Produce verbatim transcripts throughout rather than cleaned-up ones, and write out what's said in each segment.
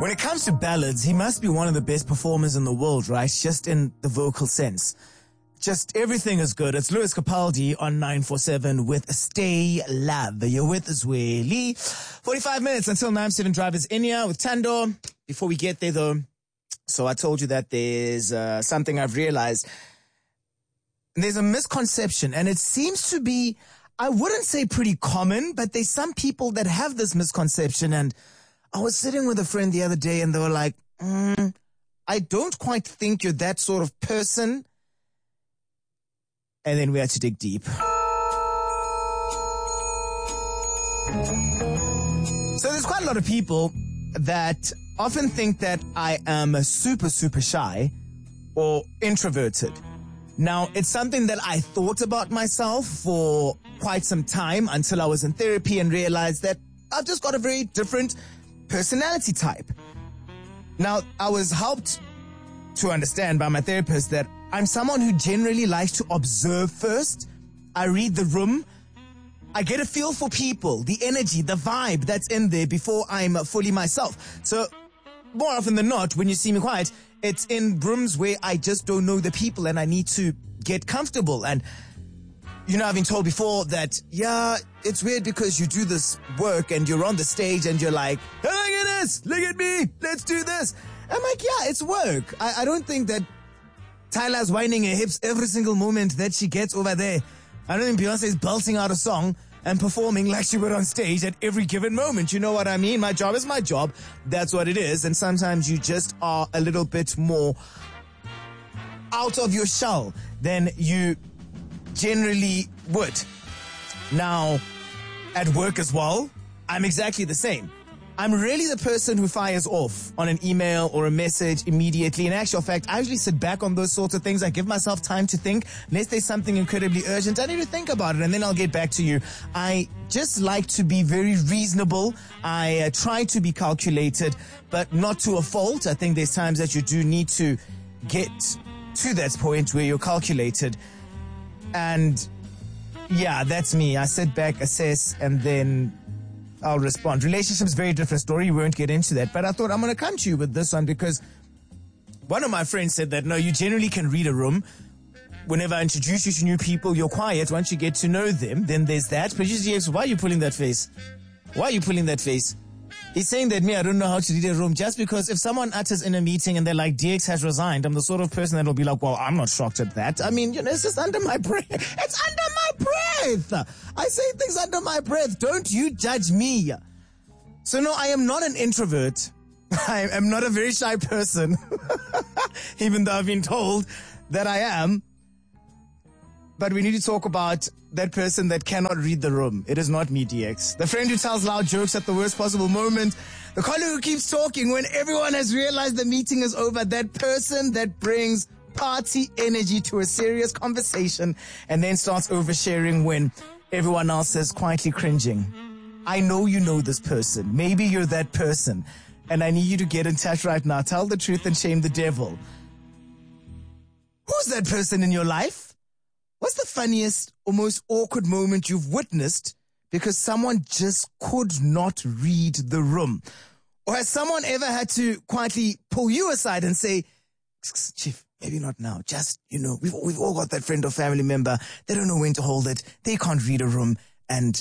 When it comes to ballads, he must be one of the best performers in the world, right? Just in the vocal sense. Just everything is good. It's Lewis Capaldi on nine four seven with Stay Love. You're with Zweli. forty-five minutes until nine seven Drivers in here with Tando. Before we get there though, so I told you that there's uh, something I've realized. There's a misconception, and it seems to be, I wouldn't say pretty common, but there's some people that have this misconception. And I was sitting with a friend the other day and they were like, mm, I don't quite think you're that sort of person. And then we had to dig deep. So there's quite a lot of people that often think that I am super, super shy or introverted. Now, it's something that I thought about myself for quite some time until I was in therapy and realized that I've just got a very different personality type. Now, I was helped to understand by my therapist that I'm someone who generally likes to observe first. I read the room. I get a feel for people, the energy, the vibe that's in there before I'm fully myself. So more often than not, when you see me quiet, it's in rooms where I just don't know the people and I need to get comfortable. And, you know, I've been told before that, yeah, it's weird because you do this work and you're on the stage and you're like, hey, look at this, look at me, let's do this. I'm like, yeah, it's work. I, I don't think that Tyla's winding her hips every single moment that she gets over there. I don't think Beyonce's belting out a song and performing like she would on stage at every given moment. You know what I mean? My job is my job. That's what it is. And sometimes you just are a little bit more out of your shell than you generally would. Now, at work as well, I'm exactly the same. I'm really the person who fires off on an email or a message immediately. In actual fact, I usually sit back on those sorts of things. I give myself time to think. Unless there's something incredibly urgent, I need to think about it and then I'll get back to you. I just like to be very reasonable. I uh, try to be calculated, but not to a fault. I think there's times that you do need to get to that point where you're calculated. And yeah, that's me. I sit back, assess, and then I'll respond. Relationships, very different story. We won't get into that. But I thought I'm going to come to you with this one because one of my friends said that, no, you generally can read a room. Whenever I introduce you to new people, you're quiet. Once you get to know them, then there's that. But usually, why are you pulling that face? Why are you pulling that face? He's saying that me, I don't know how to read a room just because if someone utters in a meeting and they're like, D X has resigned, I'm the sort of person that will be like, well, I'm not shocked at that. I mean, you know, it's just under my breath. It's under my breath. I say things under my breath. Don't you judge me. So no, I am not an introvert. I am not a very shy person, even though I've been told that I am. But we need to talk about that person that cannot read the room. It is not me, D X. The friend who tells loud jokes at the worst possible moment. The colleague who keeps talking when everyone has realized the meeting is over. That person that brings party energy to a serious conversation and then starts oversharing when everyone else is quietly cringing. I know you know this person. Maybe you're that person. And I need you to get in touch right now. Tell the truth and shame the devil. Who's that person in your life? What's the funniest or most awkward moment you've witnessed because someone just could not read the room? Or has someone ever had to quietly pull you aside and say, Chief, maybe not now. Just, you know, we've, we've all got that friend or family member. They don't know when to hold it. They can't read a room. And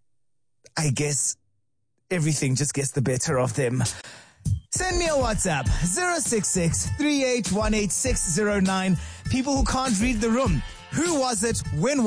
I guess everything just gets the better of them. Send me a WhatsApp, zero six six, three eight one eight, six zero nine. People who can't read the room. Who was it? When